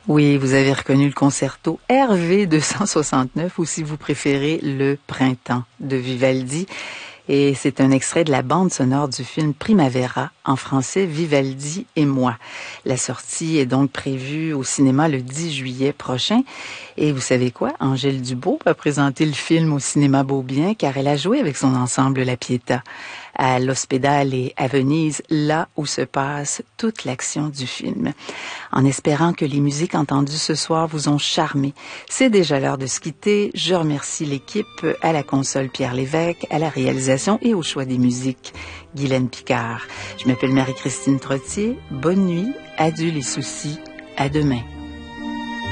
Oui, vous avez reconnu le concerto RV 269 ou si vous préférez le Printemps de Vivaldi. Et c'est un extrait de la bande sonore du film Primavera, en français Vivaldi et moi. La sortie est donc prévue au cinéma le 10 juillet prochain. Et vous savez quoi? Angèle Dubos a présenté le film au cinéma Beaubien car elle a joué avec son ensemble La Pietà à l'Ospedale et à Venise, là où se passe toute l'action du film. En espérant que les musiques entendues ce soir vous ont charmé. C'est déjà l'heure de se quitter. Je remercie l'équipe, à la console Pierre Lévesque, à la réalisation et au choix des musiques Guylaine Picard. Je m'appelle Marie-Christine Trottier. Bonne nuit, adieu les soucis, à demain.